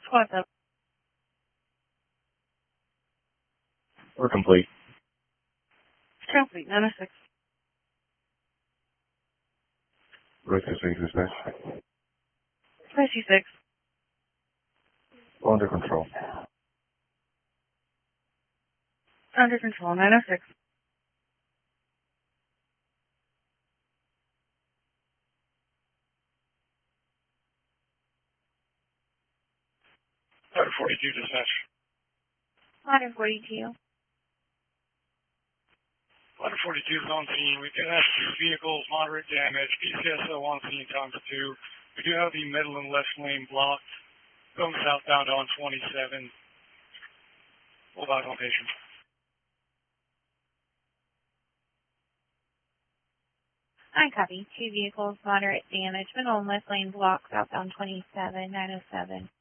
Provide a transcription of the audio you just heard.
What's up? We're complete. Complete, 906. Route 6 dispatch. 56. Under control. Under control, 906. Letter 42 dispatch. Letter 42. Letter 42 is on scene. We do have 2 vehicles, moderate damage. PCSO on scene times 2. We do have the middle and left lane blocked. Going southbound on 27. Full back on patient. I copy. 2 vehicles, moderate damage. Middle and left lane block, southbound 27, 907.